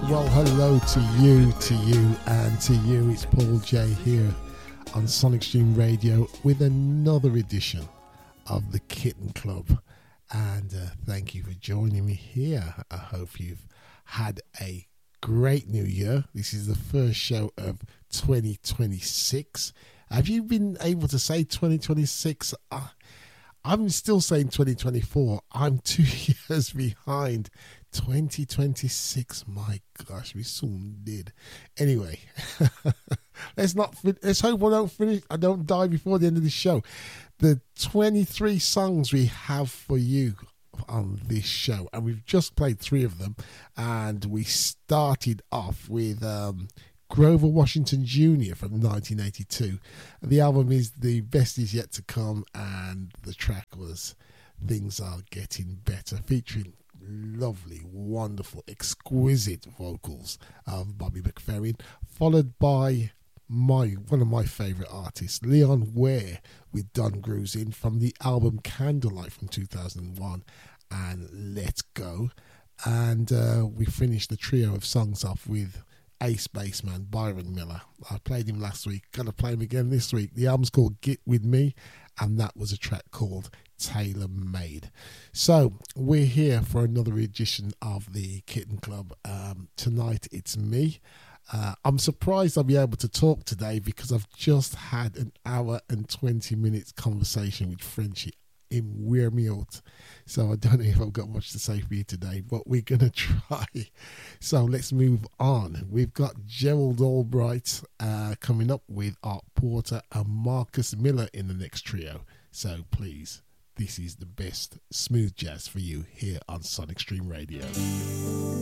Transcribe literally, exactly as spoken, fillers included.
Well, hello to you, to you, and to you. It's Paul J here on Sonic Stream Radio with another edition of the Kitten Club. And uh, thank you for joining me here. I hope you've had a great new year. This is the first show of twenty twenty-six. Have you been able to say twenty twenty-six? Uh, I'm still saying twenty twenty-four. I'm two years behind. twenty twenty-six, my gosh, we soon did. Anyway, let's not. Let's hope I don't finish. I don't die before the end of the show. The twenty-three songs we have for you on this show, and we've just played three of them. And we started off with um, Grover Washington Junior from nineteen eighty-two. The album is The Best Is Yet to Come, and the track was Things Are Getting Better, featuring lovely, wonderful, exquisite vocals of Bobby McFerrin, followed by my one of my favourite artists, Leon Ware, with Don Grusin from the album Candlelight from two thousand one and Let Go. And uh, we finished the trio of songs off with ace bassman Byron Miller. I played him last week, gonna play him again this week. The album's called Get With Me, and that was a track called Tailor Made. So we're here for another edition of the Kitten Club. Um, tonight it's me. Uh, I'm surprised I'll be able to talk today because I've just had an hour and twenty minutes conversation with Frenchie. Him wear me out. So I don't know if I've got much to say for you today, but we're going to try. So let's move on. We've got Gerald Albright uh, coming up with Art Porter and Marcus Miller in the next trio. So please, this is the best smooth jazz for you here on Sonic Stream Radio.